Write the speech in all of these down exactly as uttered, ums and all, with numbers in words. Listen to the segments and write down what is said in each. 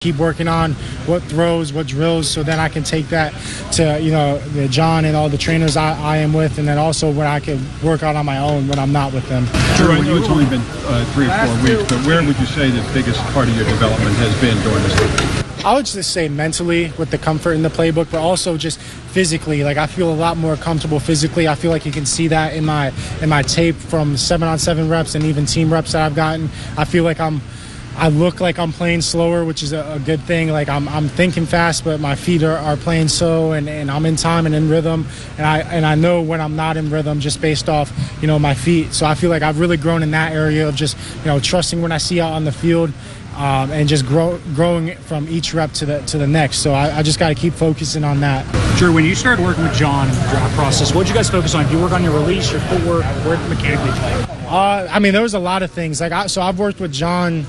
keep working on what throws, what drills, so then I can take that to, you know, the John and all the trainers I, I am with, and then also when I can work out on my own when I'm not with them. Sure, I know it's only been uh, three or four weeks, but where would you say the biggest part of your development has been during this week? I would just say mentally with the comfort in the playbook, but also just physically. Like I feel a lot more comfortable physically. I feel like you can see that in my in my tape from seven on seven reps and even team reps that I've gotten. I feel like I'm I look like I'm playing slower, which is a, a good thing. Like I'm, I'm thinking fast, but my feet are, are playing slow, and, and I'm in time and in rhythm. And I and I know when I'm not in rhythm just based off, you know, my feet. So I feel like I've really grown in that area of just, you know, trusting when I see out on the field, um, and just grow, growing from each rep to the to the next. So I, I just got to keep focusing on that. Drew, when you started working with John in the draft process, what did you guys focus on? Do you work on your release, your footwork, where mechanically play? Uh, I mean, there was a lot of things. Like I, so I've worked with John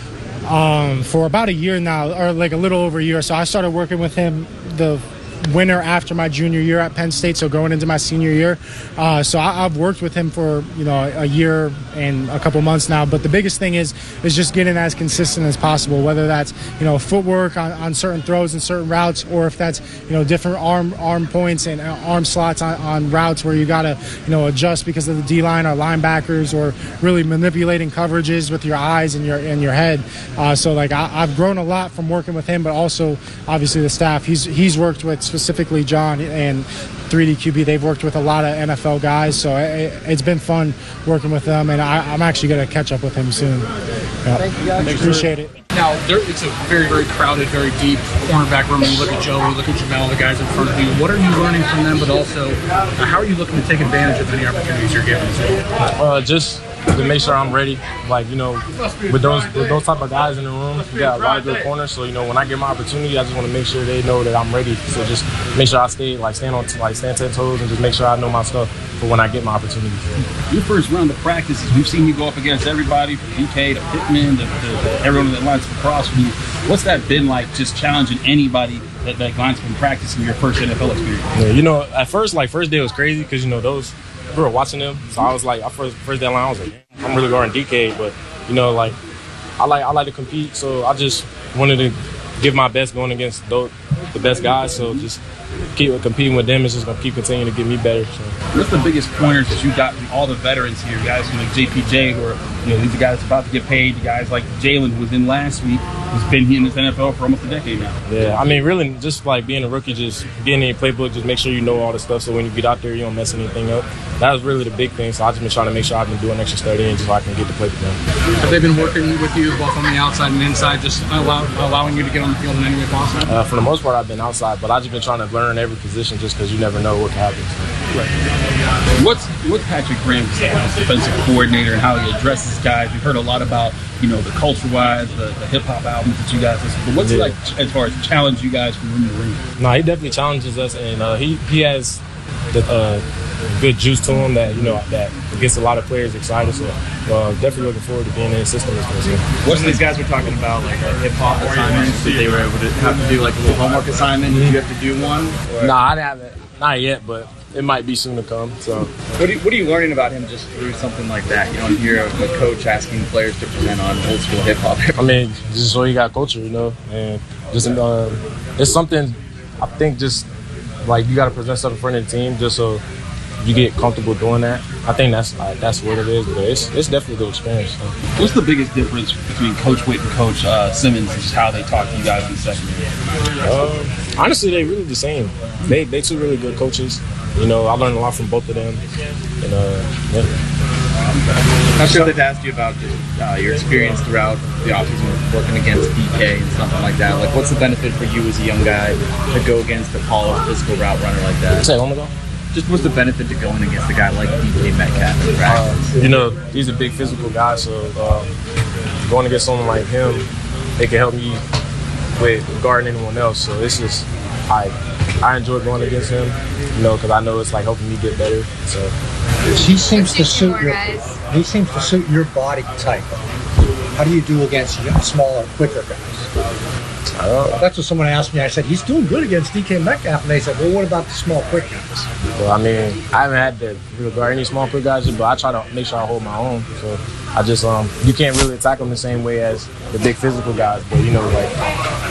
Um, for about a year now, or like a little over a year. So I started working with him the winter after my junior year at Penn State, so going into my senior year. Uh, so I, I've worked with him for, you know, a year and a couple months now. But the biggest thing is is just getting as consistent as possible, whether that's, you know, footwork on, on certain throws and certain routes, or if that's, you know, different arm arm points and arm slots on, on routes where you got to, you know, adjust because of the D-line or linebackers, or really manipulating coverages with your eyes and your and your head. Uh, so, like, I, I've grown a lot from working with him, but also, obviously, the staff. He's, he's worked with specifically John and three D Q B. They've worked with a lot of N F L guys, so it, it's been fun working with them, and I, I'm actually going to catch up with him soon. Yeah. Thank you, guys. Appreciate it. Now, there, it's a very, very crowded, very deep cornerback room. You look at Joe, you look at Jamel, the guys in front of you. What are you learning from them, but also uh, how are you looking to take advantage of any opportunities you're given as well? Uh, just to make sure I'm ready. Like, you know, with those with those type of guys in the room, we got a lot of good corners. So, you know, when I get my opportunity, I just want to make sure they know that I'm ready. So just make sure I stay, like, stand on, like, stand ten toes, and just make sure I know my stuff for when I get my opportunity. Your first round of practices, we've seen you go up against everybody from D K to Pittman to, to, to everyone that lines across from you. What's that been like, just challenging anybody that, that lines from practicing your first N F L experience? Yeah, you know, at first, like, first day was crazy because, you know, those – we were watching them, so I was like, I first first day line, I was like, I'm really going D K, but you know, like, I like I like to compete, so I just wanted to give my best going against those, the best guys. So just keep competing with them is just gonna keep continuing to get me better. So. What's the biggest pointers that you got from all the veterans here, guys like J P J, who are, you know, these are guys about to get paid, guys like Jalen, who was in last week, who's been here in this N F L for almost a decade now. Yeah, I mean, really, just like being a rookie, just getting in a playbook, just make sure you know all the stuff, so when you get out there, you don't mess anything up. That was really the big thing. So I've just been trying to make sure I've been doing extra studying just so I can get the playbook done. Have they been working with you both on the outside and inside, just allow, allowing you to get on the field in any way possible? Uh, for the most part, I've been outside, but I've just been trying to learn every position just because you never know what can happen. So. Right. What's what's Patrick Graham as defensive coordinator and how he addresses guys? We've heard a lot about, you know, the culture-wise, the, the hip-hop albums that you guys listen to. But what's yeah. it like as far as challenge you guys from room to room? No, he definitely challenges us, and uh, he he has the uh, good juice to him that, you know, that gets a lot of players excited. So uh, definitely looking forward to being in the system. What's these guys were talking about, like a hip-hop assignments that they were able to have to do, like a little homework assignment? Did you have to do one? Or? No, I haven't. Not yet, but it might be soon to come. So, what are, you, what are you learning about him just through something like that? You don't hear a coach asking players to present on old school hip hop. I mean, just so he got culture, you know, and just uh, it's something. I think just like you got to present stuff in front of the team, just so you get comfortable doing that. I think that's uh, that's what it is, but it's it's definitely a good experience. So. What's the biggest difference between Coach Witt and Coach uh, Simmons, and just how they talk to you guys in the secondary? Um, honestly, they really the same. They they two really good coaches. You know, I learned a lot from both of them. And uh, yeah. I'm sure they've asked you about just, uh, your experience throughout the offseason working against D K and something like that. Like, what's the benefit for you as a young guy to go against a polished physical route runner like that? Say, long ago. Just what's the benefit to going against a guy like D K Metcalf in practice? Uh, you know, he's a big physical guy, so uh, going against someone like him, it can help me with guarding anyone else. So it's just, I I enjoy going against him, you know, because I know it's like helping me get better. So he seems to suit your he seems to suit your body type. How do you do against smaller, quicker guys? I don't know. That's what someone asked me. I said, he's doing good against D K Metcalf. And they said, well, what about the small, quick guys? Well, I mean, I haven't had to regard any small, quick guys, but I try to make sure I hold my own. So I just, um, you can't really attack them the same way as the big physical guys. But, you know, like,